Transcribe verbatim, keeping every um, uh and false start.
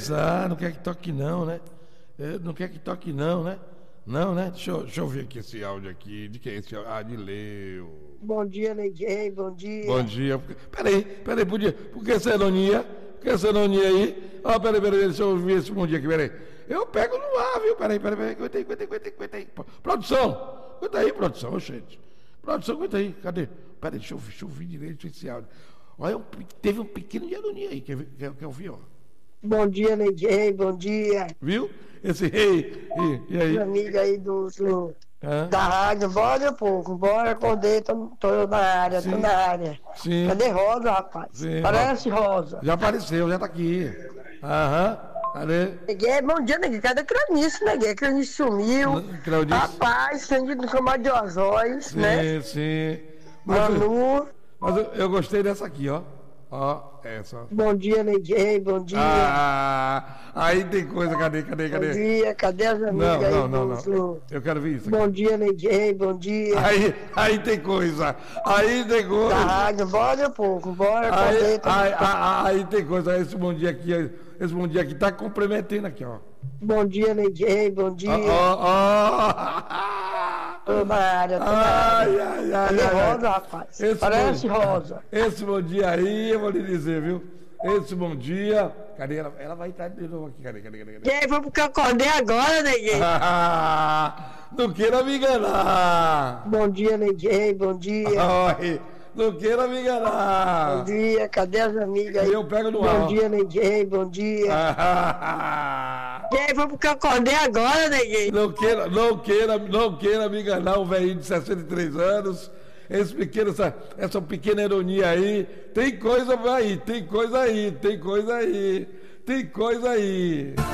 rezar, não quer que toque não, né? É, não quer que toque não, né? Não, né? Deixa eu, deixa eu ver aqui esse áudio aqui. De quem é esse áudio? Ah, de Leu. Bom dia, Neguinho, bom dia. Bom dia. Peraí, peraí, podia. Por que essa ironia? Por que essa ironia aí? Ó, oh, peraí, peraí, deixa eu ouvir esse bom dia aqui, peraí. Eu pego no ar, viu? Peraí, peraí, peraí. Aguenta aí, aguenta aí, aguenta aí, aguenta aí. Produção! Aguenta aí, produção, gente. Produção, aguenta aí. Cadê? Peraí, deixa eu, deixa eu ouvir direito esse áudio. Olha, um, teve um pequeno de ironia aí, quer, quer, quer ouvir, ó. Bom dia, Neguinho, bom dia. Viu? Esse rei, e, e aí? Minha amiga aí do, do da rádio, bora um pouco, bora, acordei, tô, tô na área, Sim. tô na área. Sim. Cadê Rosa, rapaz? Sim. Parece Rosa. Já apareceu, já tá aqui. Aham. Cadê? Neguinho, bom dia, Neguinho. Cadê Cranice, Neguinho? Cranice sumiu. Claudice. Rapaz, sangue no camar de Osóis, Sim, né? sim. Mas, Manu. mas eu, eu gostei dessa aqui, ó. Ó, essa. Bom dia, Neguinho, bom dia. Ah, aí tem coisa, cadê, cadê, cadê? Bom dia, cadê as amigas Não, aí não, não, do, não. do... Eu quero ver isso aqui. Bom dia, Neguinho, bom dia. Aí, aí tem coisa. Aí tem coisa. Da rádio, bora um pouco, bora, Aí, acordei, tô... aí, aí, aí tem coisa. Esse bom dia aqui, esse bom dia aqui tá comprometendo aqui, ó. Bom dia, Neguinho, bom dia. Ó, ó. Tô na área, tô na Ai, área. ai, ai, Cadê ai, Rosa, ai. rapaz? Esse Parece bom, Rosa. Esse bom dia aí, eu vou lhe dizer, viu? Esse bom dia. Cadê ela? Ela vai estar de novo aqui. Cadê, cadê, cadê? cadê? E aí, foi porque eu acordei agora, Neguinho. Não queira me enganar. Bom dia, Neguinho, bom dia. Ai, não queira me enganar. Bom dia, cadê as amigas aí? Eu pego no bom ar. Bom dia, Neguinho, bom dia. E aí, foi porque eu acordei agora, Neguinho. Não queira, não queira, não queira me enganar, um velhinho de sessenta e três anos. Esse pequeno, essa, essa pequena ironia aí. Tem coisa aí, tem coisa aí, tem coisa aí, tem coisa aí.